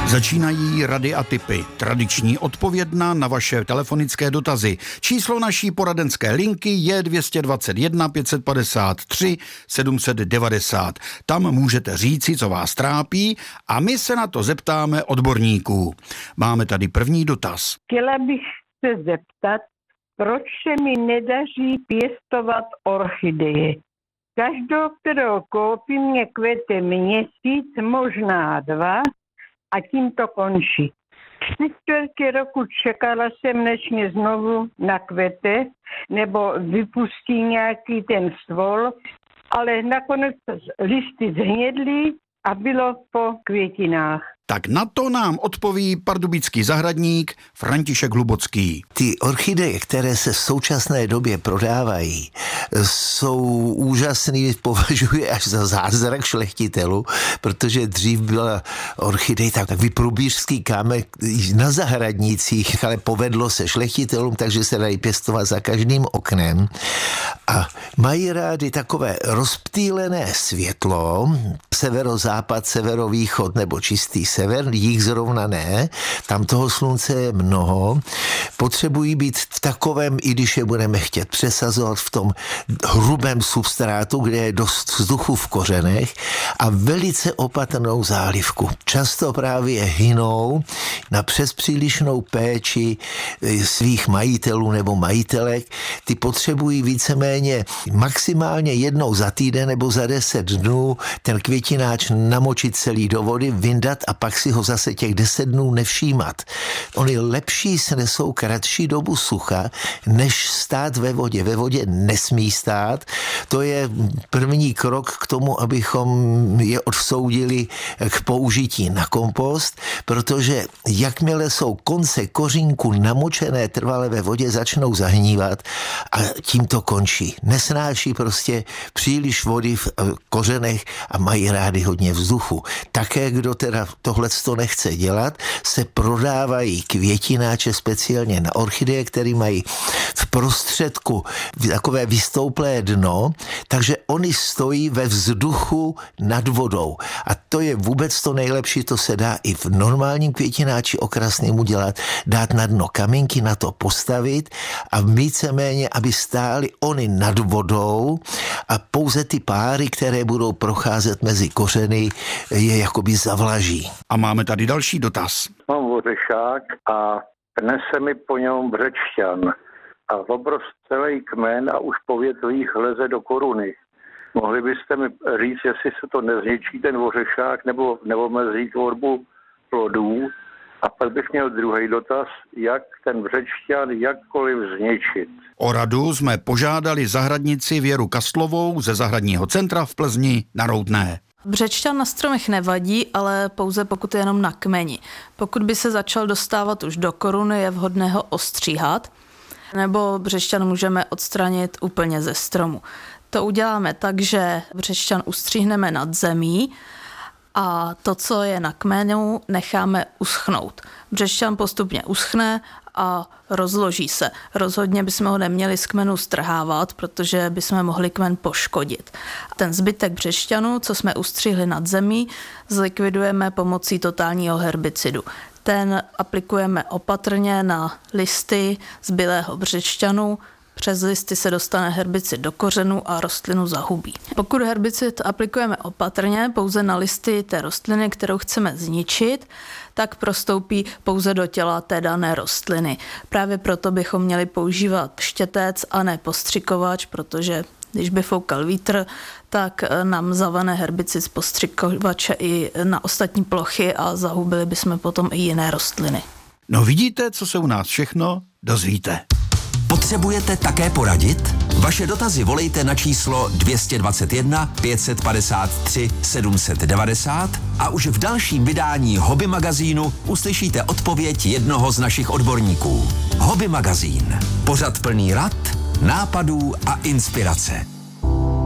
Začínají rady a tipy. Tradiční odpovědna na vaše telefonické dotazy. Číslo naší poradenské linky je 221 553 790. Tam můžete říci, co vás trápí, a my se na to zeptáme odborníků. Máme tady první dotaz. Chtěla bych se zeptat, proč se mi nedaří pěstovat orchideje. Každou, kterou koupím, mě kvete měsíc, možná 2, a tím to končí. 3/4 roku čekala jsem, než mě znovu nakvete, nebo vypustí nějaký ten stvol, ale nakonec listy zhnědly a bylo po květinách. Tak na to nám odpoví pardubický zahradník František Hlubocký. Ty orchideje, které se v současné době prodávají, jsou úžasný, považuji až za zázrak šlechtitelů, protože dřív byla orchidej takový průběžský kámen na zahradnících, ale povedlo se šlechtitelům, takže se dají pěstovat za každým oknem. A mají rádi takové rozptýlené světlo, severozápad, severovýchod nebo čistý sever, jich zrovna ne, tam toho slunce je mnoho, potřebují být v takovém, i když je budeme chtět přesazovat, v tom hrubém substrátu, kde je dost vzduchu v kořenech, a velice opatrnou zálivku. Často právě hynou na přespřílišnou péči svých majitelů nebo majitelek. Ty potřebují víceméně maximálně jednou za týden nebo za 10 dnů ten květináč namočit celý do vody, vyndat a pak si ho zase těch 10 dnů nevšímat. Oni lepší snesou kratší dobu sucha, než stát ve vodě. Ve vodě nesmí stát. To je první krok k tomu, abychom je odsoudili k použití na kompost, protože jakmile jsou konce kořínku namočené trvale ve vodě, začnou zahnívat a tím to končí. Nesnáší prostě příliš vody v kořenech a mají rádi hodně vzduchu. Také, kdo teda tohleto nechce dělat, se prodávají květináče speciálně na orchideje, které mají v prostředku takové vystouplé dno, takže oni stojí ve vzduchu nad vodou. A to je vůbec to nejlepší, to se dá i v normálním květináči okrasným udělat, dát na dno kamínky, na to postavit a víceméně, aby stály oni nad vodou a pouze ty páry, které budou procházet mezi kořeny, je jakoby zavlaží. A máme tady další dotaz. Mám ořešák a nese mi po něm břečťan a obrost celý kmen a už po větvích leze do koruny. Mohli byste mi říct, jestli se to nezničí ten ořešák nebo neomezí tvorbu plodů? A pak bych měl druhý dotaz, jak ten břečťan jakkoliv zničit. O radu jsme požádali zahradnici Věru Kastlovou ze Zahradního centra v Plzni na Roudné. Břečťan na stromech nevadí, ale pouze pokud je jenom na kmeni. Pokud by se začal dostávat už do koruny, je vhodné ho ostříhat, nebo břečťan můžeme odstranit úplně ze stromu. To uděláme tak, že břečťan ustříhneme nad zemí a to, co je na kmenu, necháme uschnout. Břečťan postupně uschne a rozloží se. Rozhodně bychom ho neměli z kmenu strhávat, protože bychom mohli kmen poškodit. Ten zbytek břečťanu, co jsme ustřihli nad zemí, zlikvidujeme pomocí totálního herbicidu. Ten aplikujeme opatrně na listy zbylého břečťanu. Přes listy se dostane herbicid do kořenu a rostlinu zahubí. Pokud herbicid aplikujeme opatrně pouze na listy té rostliny, kterou chceme zničit, tak prostoupí pouze do těla té dané rostliny. Právě proto bychom měli používat štětec a ne postřikovač, protože když by foukal vítr, tak nám zavane herbicid z postřikovače i na ostatní plochy a zahubili bychom potom i jiné rostliny. No vidíte, co se u nás všechno dozvíte. Potřebujete také poradit? Vaše dotazy volejte na číslo 221 553 790 a už v dalším vydání Hobby magazínu uslyšíte odpověď jednoho z našich odborníků. Hobby magazín. Pořad plný rad, nápadů a inspirace.